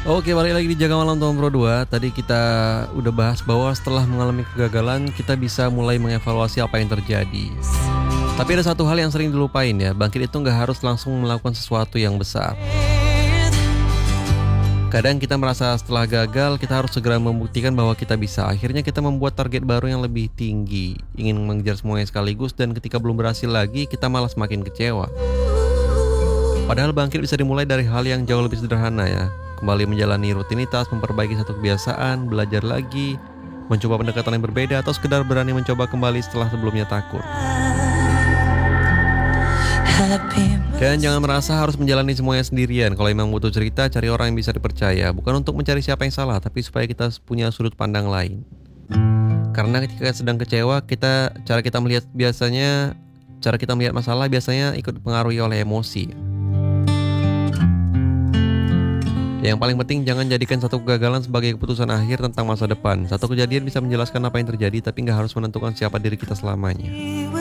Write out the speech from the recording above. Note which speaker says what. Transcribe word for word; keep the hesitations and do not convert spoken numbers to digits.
Speaker 1: Oke, balik lagi di Jaga Malam Tahun Pro dua. Tadi kita udah bahas bahwa setelah mengalami kegagalan, kita bisa mulai mengevaluasi apa yang terjadi. Tapi ada satu hal yang sering dilupain ya, bangkit itu nggak harus langsung melakukan sesuatu yang besar. Kadang kita merasa setelah gagal, kita harus segera membuktikan bahwa kita bisa. Akhirnya kita membuat target baru yang lebih tinggi, ingin mengejar semuanya sekaligus, dan ketika belum berhasil lagi, kita malah semakin kecewa. Padahal bangkit bisa dimulai dari hal yang jauh lebih sederhana ya. Kembali menjalani rutinitas, memperbaiki satu kebiasaan, belajar lagi, mencoba pendekatan yang berbeda, atau sekedar berani mencoba kembali setelah sebelumnya takut. Dan jangan merasa harus menjalani semuanya sendirian. Kalau memang butuh cerita, cari orang yang bisa dipercaya. Bukan untuk mencari siapa yang salah, tapi supaya kita punya sudut pandang lain. Karena ketika sedang kecewa, kita cara kita melihat biasanya, cara kita melihat masalah biasanya ikut dipengaruhi oleh emosi. Yang paling penting, jangan jadikan satu kegagalan sebagai keputusan akhir tentang masa depan. Satu kejadian bisa menjelaskan apa yang terjadi, tapi nggak harus menentukan siapa diri kita selamanya.